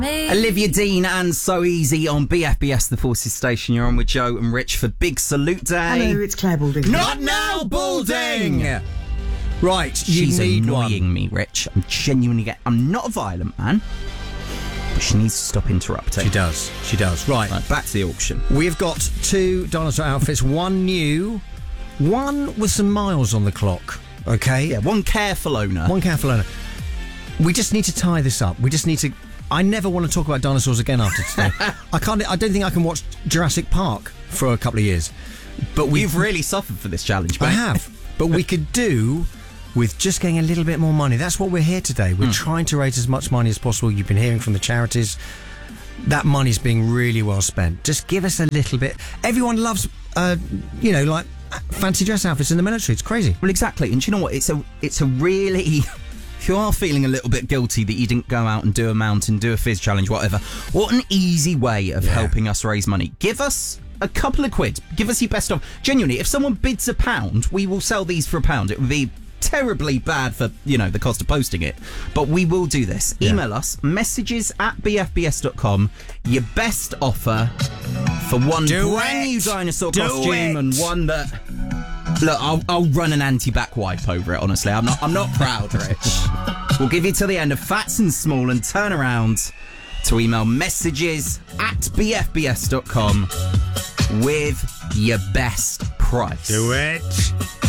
Olivia Dean and So Easy on BFBS, the Forces Station. You're on with Joe and Rich for Big Salute Day. Hello, it's Claire Balding. Not now, Balding! Right, She's you need annoying me, Rich. I'm not a violent man, but she needs to stop interrupting. She does. Right, Back to the auction. we've got 2 dinosaur outfits, one new, one with some miles on the clock. Okay? Yeah, one careful owner. One careful owner. We just need to tie this up. I never want to talk about dinosaurs again after today. I don't think I can watch Jurassic Park for a couple of years. But You've really suffered for this challenge, mate. I have. But we could do with just getting a little bit more money. That's what we're here today. We're trying to raise as much money as possible. You've been hearing from the charities. That money's being really well spent. Just give us a little bit. Everyone loves, like fancy dress outfits in the military. It's crazy. Well, exactly. And do you know what? It's a really... If you are feeling a little bit guilty that you didn't go out and do a mountain, do a fizz challenge, whatever, what an easy way of helping us raise money. Give us a couple of quid. Give us your best offer. Genuinely, if someone bids £1, we will sell these for £1. It would be terribly bad for, the cost of posting it. But we will do this. Yeah. Email us, messages@bfbs.com, your best offer for one brand new dinosaur costume and one that... Look, I'll run an anti-back wipe over it, honestly. I'm not proud, Rich. We'll give you till the end of Fats and Small and turn around to email messages@bfbs.com with your best price. Do it.